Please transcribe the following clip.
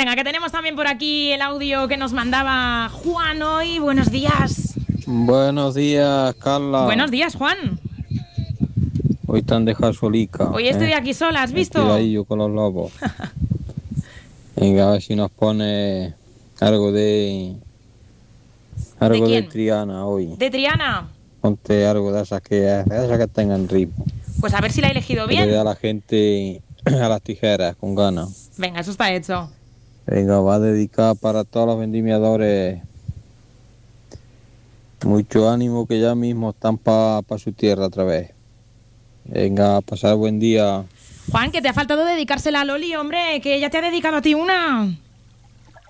Venga, que tenemos también por aquí el audio que nos mandaba Juan hoy. Buenos días. Buenos días, Carla. Buenos días, Juan. Hoy te han dejado solica. Hoy estoy aquí sola, ¿has visto? Estoy ahí yo con los lobos. Venga, a ver si nos pone algo de Triana hoy. ¿De Triana? Ponte algo de esas que tengan ritmo. Pues a ver si la he elegido bien. Que le da a la gente a las tijeras con ganas. Venga, eso está hecho. Venga, va a dedicar para todos los vendimiadores. Mucho ánimo que ya mismo están para su tierra otra vez. Venga, pasar buen día. Juan, que te ha faltado dedicársela a Loli, hombre, que ella te ha dedicado a ti una.